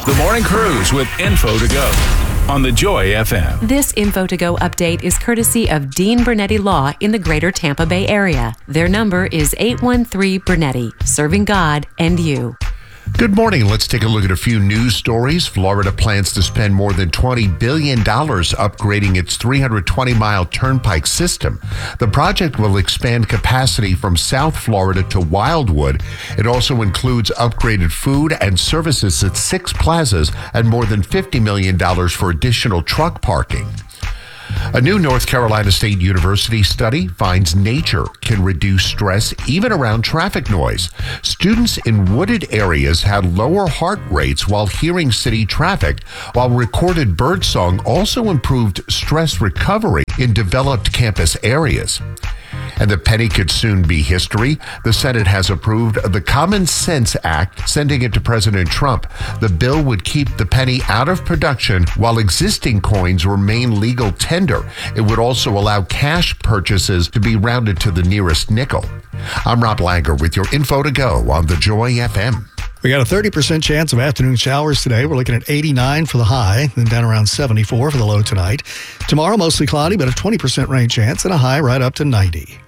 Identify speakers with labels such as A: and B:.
A: The Morning Cruise with Info to Go on the Joy FM.
B: This Info to Go update is courtesy of Dean Bernetti Law in the greater Tampa Bay area. Their number is 813 Bernetti, serving God and you.
C: Good morning. Let's take a look at a few news stories. Florida plans to spend more than $20 billion upgrading its 320-mile turnpike system. The project will expand capacity from South Florida to Wildwood. It also includes upgraded food and services at 6 plazas and more than $50 million for additional truck parking. A new North Carolina State University study finds nature can reduce stress even around traffic noise. Students in wooded areas had lower heart rates while hearing city traffic, while recorded birdsong also improved stress recovery in developed campus areas. And the penny could soon be history. The Senate has approved the Common Sense Act, sending it to President Trump. The bill would keep the penny out of production while existing coins remain legal tender. It would also allow cash purchases to be rounded to the nearest nickel. I'm Rob Langer with your Info to Go on the Joy FM.
D: We got a 30% chance of afternoon showers today. We're looking at 89 for the high, then down around 74 for the low tonight. Tomorrow, mostly cloudy, but a 20% rain chance and a high right up to 90.